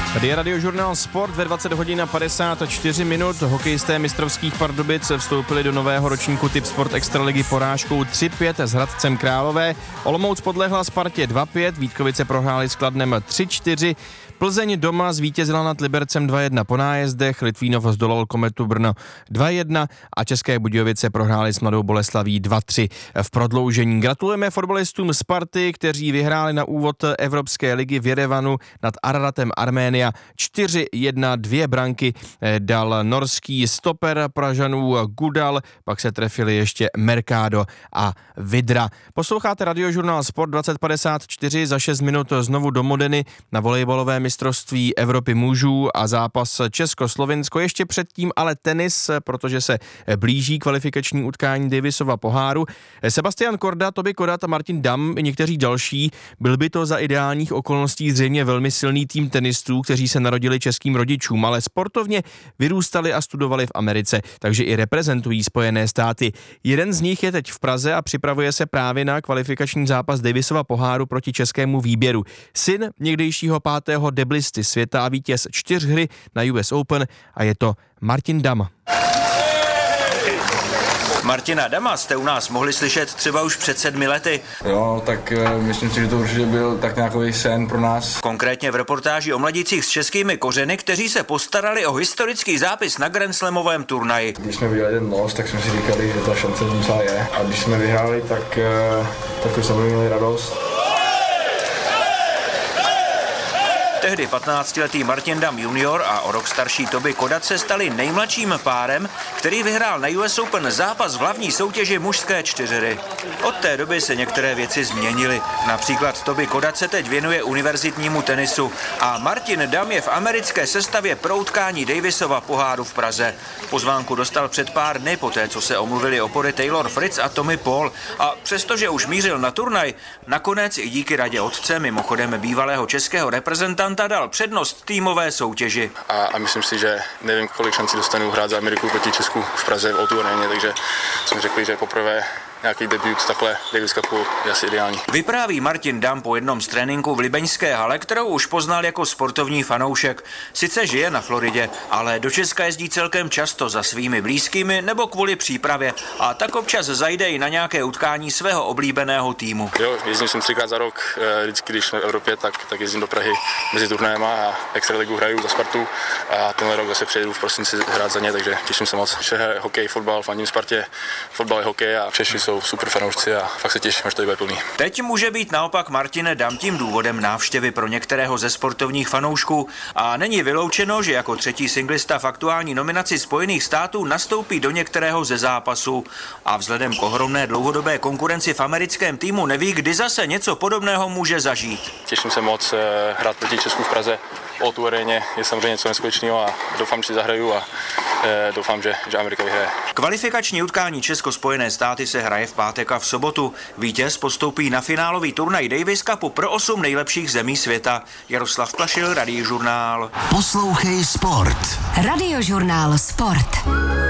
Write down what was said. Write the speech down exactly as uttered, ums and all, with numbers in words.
Tady je Radiožurnál Sport ve dvacet hodin a padesát čtyři minut. Hokejisté mistrovských Pardubic vstoupili do nového ročníku Tipsport Extraligy porážkou tři pět s Hradcem Králové. Olomouc podlehla Spartě dva pět, Vítkovice prohráli s Kladnem tři čtyři. Plzeň doma zvítězila nad Libercem dva jedna po nájezdech, Litvínov zdolal Kometu Brno dva jedna a České Budějovice prohráli s Mladou Boleslaví dva tři v prodloužení. Gratulujeme fotbalistům Sparty, kteří vyhráli na úvod Evropské ligy v Jerevanu nad Araratem Arménia čtyři jedna, dvě branky dal norský stoper Pražanů Gudal, pak se trefili ještě Mercado a Vidra. Posloucháte Radiožurnál Sport dvacet padesát čtyři, za šest minut znovu do Modeny na volejbalové mistrovství Evropy mužů a zápas Česko-Slovinsko. Ještě předtím ale tenis, protože se blíží kvalifikační utkání Davisova poháru. Sebastian Korda, Toby Kodat a Martin Dam i někteří další. Byl by to za ideálních okolností zřejmě velmi silný tým tenistů, kteří se narodili českým rodičům, ale sportovně vyrůstali a studovali v Americe, takže i reprezentují Spojené státy. Jeden z nich je teď v Praze a připravuje se právě na kvalifikační zápas Davisova poháru proti českému výběru. Syn někdejšího pátého deblisty světa a vítěz čtyřhry na U S Open a je to Martin Dam. Martina Dama jste u nás mohli slyšet třeba už před sedmi lety. Jo, tak myslím si, že to určitě byl tak nějaký sen pro nás. Konkrétně v reportáži o mladících s českými kořeny, kteří se postarali o historický zápis na Grand Slamovém turnaji. Když jsme viděli ten nos, tak jsme si říkali, že ta šance docela je. A když jsme vyhráli, tak, tak jsme měli radost. Tehdy patnáctiletý Martin Dam junior a o rok starší Toby Kodat se stali nejmladším párem, který vyhrál na U S Open zápas v hlavní soutěži mužské čtyřhry. Od té doby se některé věci změnily. Například Toby Kodat se teď věnuje univerzitnímu tenisu a Martin Dam je v americké sestavě pro utkání Davisova poháru v Praze. Pozvánku dostal před pár dny poté, co se omluvili opory Taylor Fritz a Tommy Paul. A přestože už mířil na turnaj, nakonec i díky radě otce, mimochodem bývalého českého reprezentanta, dal přednost týmové soutěži. A, a myslím si, že nevím, kolik šancí dostanu hrát za Ameriku proti Česku v Praze v O dva aréně, takže jsme řekli, že poprvé nějaký debut takhle Davis Cupu je asi ideální. Vypráví Martin Dam po jednom z tréninku v libeňské hale, kterou už poznal jako sportovní fanoušek. Sice žije na Floridě, ale do Česka jezdí celkem často za svými blízkými nebo kvůli přípravě a tak občas zajde i na nějaké utkání svého oblíbeného týmu. Jo, jezdím jsem třikrát za rok, vždycky, když jsme v Evropě, tak, tak jezdím do Prahy mezi turnajema a extraligu hraju za Spartu a tenhle rok zase přijedu v prosinci hrát za ně, takže těším se moc. Vše je hokej, fotbal, fandím Spartě, fotbal je hokej a Češi jsou super fanoušci a fakt se těším, až to bude plný. Teď může být naopak Martin Dam tím důvodem návštěvy pro některého ze sportovních fanoušků a není vyloučeno, že jako třetí singlista v aktuální nominaci Spojených států nastoupí do některého ze zápasů a vzhledem k ohromné dlouhodobé konkurenci v americkém týmu neví, kdy zase něco podobného může zažít. Těším se moc hrát proti Česku v Praze. O tu aréně je samozřejmě něco neskutečného a doufám, že si zahraju a e, doufám, že, že Amerika vyhraje. Kvalifikační utkání Česko-Spojené státy se hraje v pátek a v sobotu. Vítěz postoupí na finálový turnaj Davis Cupu pro osm nejlepších zemí světa. Jaroslav Plašil, Radiožurnál. Poslouchej Sport. Radiožurnál Sport.